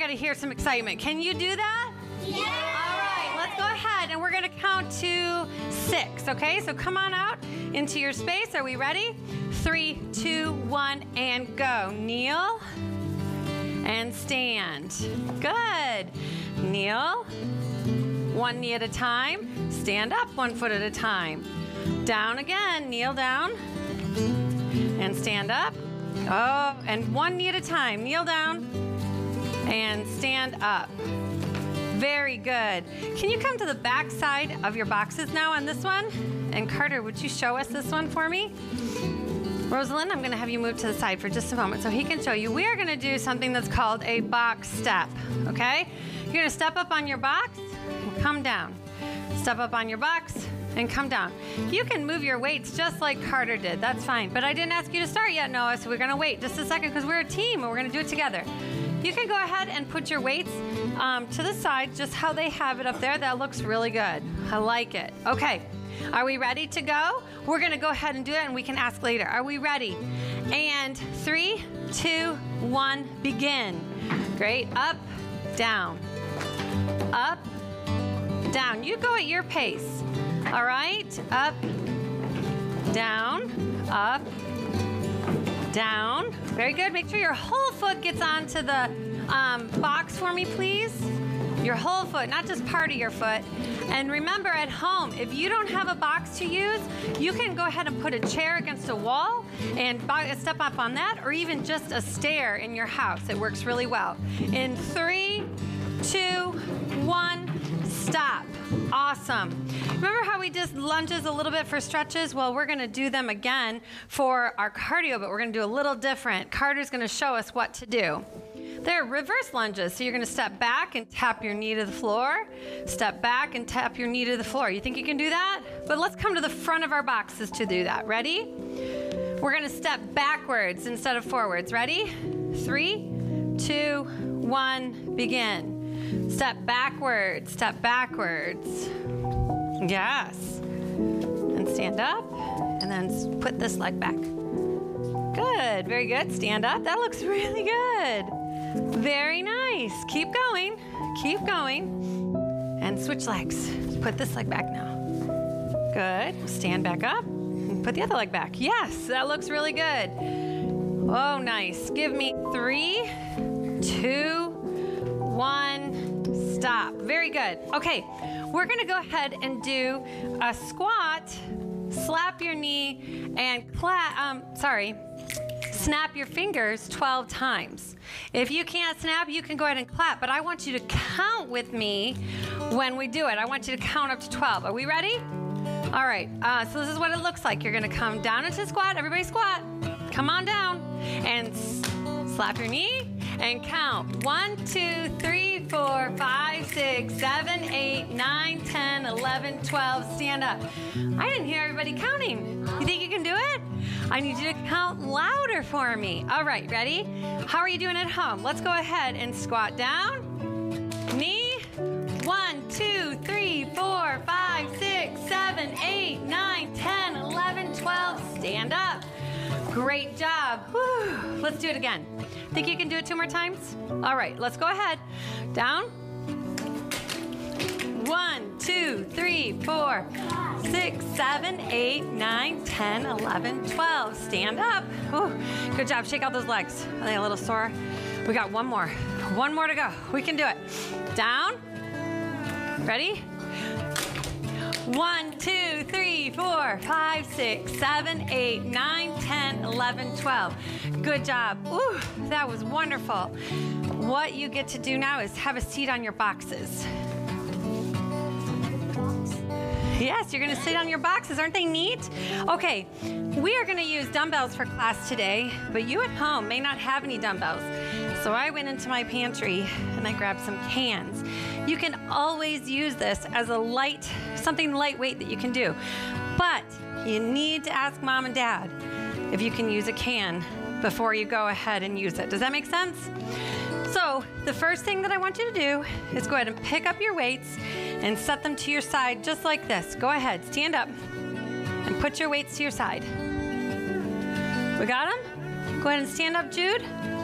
got to hear some excitement. Can you do that? Yeah. All right, let's go ahead and we're going to count to 6, okay? So come on out into your space. Are we ready? 3, 2, 1, and go. Kneel and stand. Good. Kneel, 1 knee at a time. Stand up 1 foot at a time. Down again, kneel down and stand up. Oh, and 1 knee at a time. Kneel down and stand up. Very good. Can you come to the back side of your boxes now on this one? And Carter, would you show us this one for me? Rosalind, I'm going to have you move to the side for just a moment so he can show you. We are going to do something that's called a box step, okay? You're going to step up on your box and come down. Step up on your box and come down. You can move your weights just like Carter did. That's fine. But I didn't ask you to start yet, Noah, so we're going to wait just a second because we're a team and we're going to do it together. You can go ahead and put your weights to the side, just how they have it up there. That looks really good. I like it. Okay. Are we ready to go? We're going to go ahead and do it, and we can ask later. Are we ready? And 3, 2, 1, begin. Great. Up, down. Up, down. You go at your pace. All right. Up, down, up, down. Very good. Make sure your whole foot gets onto the box for me, please. Your whole foot, not just part of your foot. And remember, at home, if you don't have a box to use, you can go ahead and put a chair against a wall and step up on that, or even just a stair in your house. It works really well. In 3, 2, 1, stop. Awesome. Remember how we did lunges a little bit for stretches? Well, we're going to do them again for our cardio, but we're going to do a little different. Carter's going to show us what to do. They're reverse lunges, so you're going to step back and tap your knee to the floor. Step back and tap your knee to the floor. You think you can do that? But let's come to the front of our boxes to do that. Ready? We're going to step backwards instead of forwards. Ready? 3, 2, 1, begin. Step backwards, step backwards. Yes. And stand up, and then put this leg back. Good, very good. Stand up. That looks really good. Very nice. Keep going. Keep going. And switch legs. Put this leg back now. Good. Stand back up. And put the other leg back. Yes, that looks really good. Oh, nice. Give me 3, 2, 1. Stop. Very good. Okay, we're going to go ahead and do a squat. Slap your knee and snap your fingers 12 times. If you can't snap, you can go ahead and clap, but I want you to count with me when we do it. I want you to count up to 12. Are we ready? All right, so this is what it looks like. You're gonna come down into squat. Everybody squat. Come on down and slap your knee and count. 1, 2, 3, 4, 5, 6, 7, 8, 9, 10, 11, 12. Stand up. I didn't hear everybody counting. You think you can do it? I need you to count louder for me. All right, ready? How are you doing at home? Let's go ahead and squat down. Knee. 1, 2, 3, 4, 5, 6, 7, 8, 9, 10, 11, 12. Stand up. Great job. Whew. Let's do it again. Think you can do it 2 more times? All right, let's go ahead. Down. 1, 2, 3, 4, 6, 7, 8, 9, 10, 11, 12. Stand up. Ooh, good job. Shake out those legs. Are they a little sore? We got 1 more. 1 more to go. We can do it. Down. Ready? 1, 2, 3, 4, 5, 6, 7, 8, 9, 10, 11, 12. Good job. Ooh, that was wonderful. What you get to do now is have a seat on your boxes. Yes, you're going to sit on your boxes. Aren't they neat? Okay, we are going to use dumbbells for class today, but you at home may not have any dumbbells. So I went into my pantry and I grabbed some cans. You can always use this as a something lightweight that you can do. But you need to ask Mom and Dad if you can use a can before you go ahead and use it. Does that make sense? So the first thing that I want you to do is go ahead and pick up your weights and set them to your side just like this. Go ahead, stand up and put your weights to your side. We got them? Go ahead and stand up, Jude.